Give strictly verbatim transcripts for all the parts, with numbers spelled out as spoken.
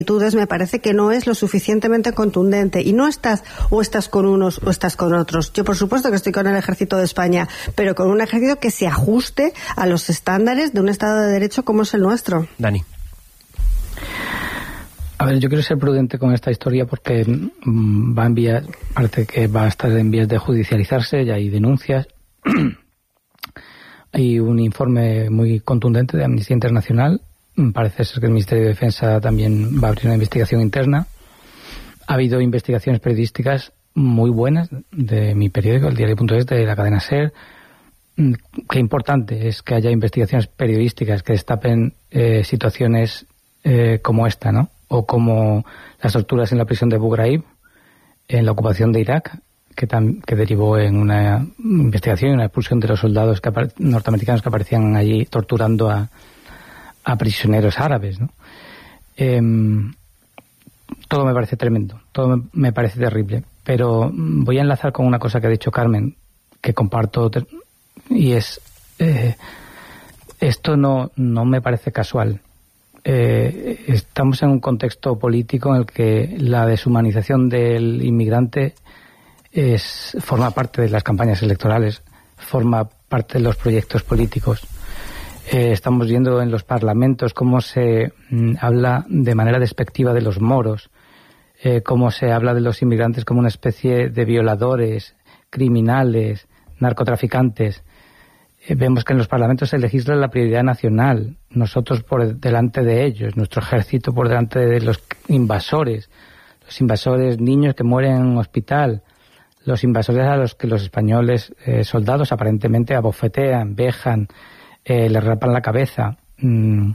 me parece que no es lo suficientemente contundente y no estás o estás con unos o estás con otros. Yo por supuesto que estoy con el Ejército de España, pero con un ejército que se ajuste a los estándares de un Estado de Derecho como es el nuestro. Dani. A ver, yo quiero ser prudente con esta historia porque mmm, va en vías, parece que va a estar en vías de judicializarse, ya hay denuncias. Hay un informe muy contundente de Amnistía Internacional. Parece ser que el Ministerio de Defensa también va a abrir una investigación interna. Ha habido investigaciones periodísticas muy buenas de mi periódico, el diario punto es, de la cadena SER. Qué importante es que haya investigaciones periodísticas que destapen eh, situaciones eh, como esta, ¿no? O como las torturas en la prisión de Abu Ghraib, en la ocupación de Irak, que, tam, que derivó en una investigación y una expulsión de los soldados que norteamericanos que aparecían allí torturando a a prisioneros árabes, ¿no? Eh, todo me parece tremendo, todo me, me parece terrible, pero voy a enlazar con una cosa que ha dicho Carmen, que comparto, y es, eh, esto no, no me parece casual. Eh, estamos en un contexto político en el que la deshumanización del inmigrante es, forma parte de las campañas electorales, forma parte de los proyectos políticos. Eh, estamos viendo en los parlamentos cómo se mm, habla de manera despectiva de los moros, eh, cómo se habla de los inmigrantes como una especie de violadores, criminales, narcotraficantes. Eh, vemos que en los parlamentos se legisla la prioridad nacional, nosotros por delante de ellos, nuestro ejército por delante de los invasores, los invasores niños que mueren en un hospital, los invasores a los que los españoles eh, soldados aparentemente abofetean, vejan, Eh, le rapan la cabeza. Mm.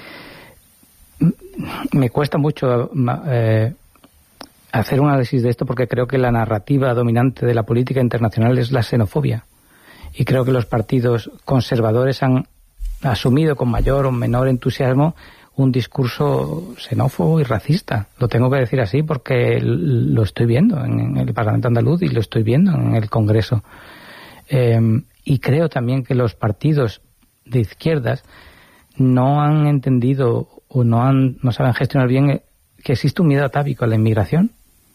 Me cuesta mucho eh, hacer un análisis de esto porque creo que la narrativa dominante de la política internacional es la xenofobia. Y creo que los partidos conservadores han asumido con mayor o menor entusiasmo un discurso xenófobo y racista. Lo tengo que decir así porque lo estoy viendo en el Parlamento andaluz y lo estoy viendo en el Congreso. Eh, y creo también que los partidos de izquierdas no han entendido o no han no saben gestionar bien que existe un miedo atávico a la inmigración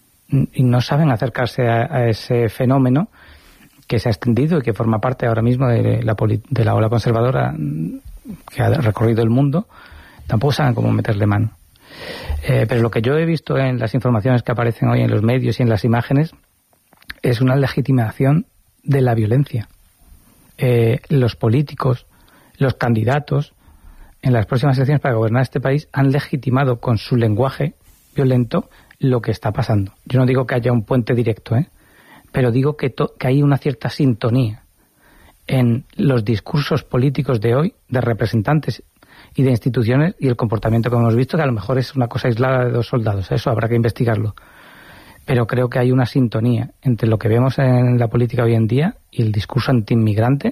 y no saben acercarse a, a ese fenómeno que se ha extendido y que forma parte ahora mismo de la, de la ola conservadora que ha recorrido el mundo. Tampoco saben cómo meterle mano. Eh, pero lo que yo he visto en las informaciones que aparecen hoy en los medios y en las imágenes es una legitimación de la violencia. Eh, los políticos, los candidatos en las próximas elecciones para gobernar este país han legitimado con su lenguaje violento lo que está pasando. Yo no digo que haya un puente directo, ¿eh? pero digo que, to- que hay una cierta sintonía en los discursos políticos de hoy, de representantes y de instituciones, y el comportamiento que hemos visto, que a lo mejor es una cosa aislada de dos soldados, eso habrá que investigarlo. Pero creo que hay una sintonía entre lo que vemos en la política hoy en día y el discurso antiinmigrante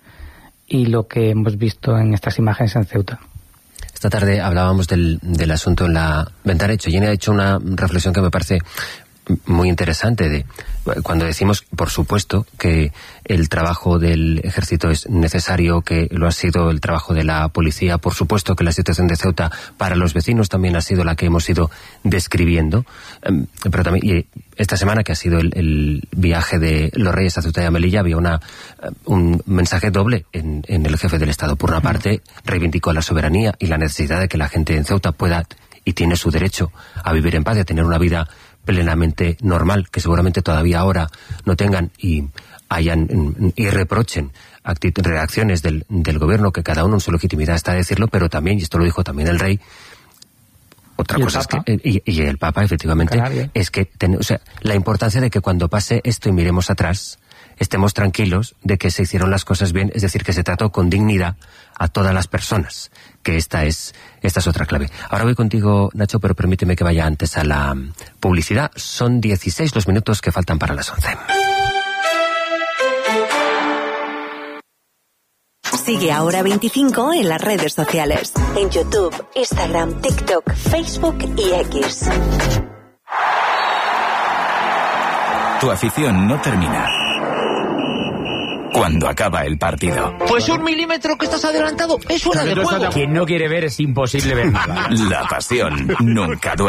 y lo que hemos visto en estas imágenes en Ceuta. Esta tarde hablábamos del, del asunto en la ventana. Hecho, Jenny ha hecho una reflexión que me parece muy interesante de cuando decimos, por supuesto, que el trabajo del ejército es necesario, que lo ha sido el trabajo de la policía, por supuesto que la situación de Ceuta para los vecinos también ha sido la que hemos ido describiendo, pero también y esta semana que ha sido el, el viaje de los Reyes a Ceuta y a Melilla había una un mensaje doble en, en el jefe del Estado. Por una parte reivindicó la soberanía y la necesidad de que la gente en Ceuta pueda y tiene su derecho a vivir en paz y a tener una vida plenamente normal, que seguramente todavía ahora no tengan y hayan y reprochen actitud, reacciones del, del gobierno, que cada uno en su legitimidad está a decirlo, pero también, y esto lo dijo también el rey, otra cosa es que, y, y el Papa efectivamente, Canaria. es que, ten, o sea, la importancia de que cuando pase esto y miremos atrás, estemos tranquilos de que se hicieron las cosas bien, es decir, que se trató con dignidad a todas las personas, que esta es esta es otra clave. Ahora voy contigo, Nacho, pero permíteme que vaya antes a la publicidad. Son dieciséis los minutos que faltan para las once. Sigue Ahora veinticinco en las redes sociales, en YouTube, Instagram, TikTok, Facebook y X. Tu afición no termina, cuando acaba el partido. Pues un milímetro que estás adelantado es fuera de juego. Quien no quiere ver es imposible ver nada. La pasión nunca duerme.